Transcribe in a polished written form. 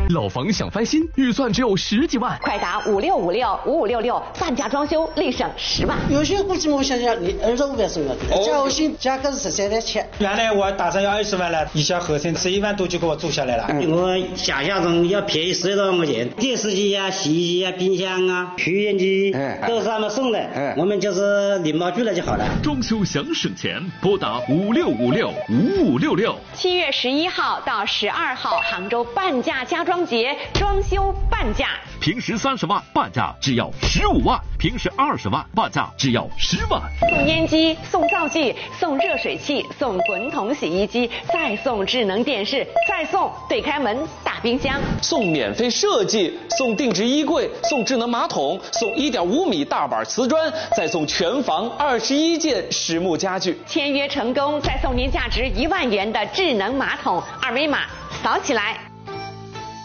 老房想翻新，预算只有10几万， 快打56565566，半价装修立省10万。 有些估计我想想，你25万送要的，加后薪价格是13.7。 原来我打算要20万了，一下合成11万多就给我做下来了。 我想象中要便宜10多块钱，电视机啊、洗衣机啊、冰箱啊、抽烟机都是他们送的，我们就是领包去了就好了。 装修想省钱，拨打56565566。 7月11号到12号，杭州半价家装节，装修半价。 平时30万，半价只要15万；平时20万，半价只要10万。 送烟机，送灶具，送热水器，送滚筒洗衣机，再送智能电视，再送对开门大冰箱， 送免费设计，送定制衣柜，送智能马桶，送1.5米大板瓷砖，再送全房21件实木家具。 签约成功，再送您价值1万元的智能马桶，二维码扫起来。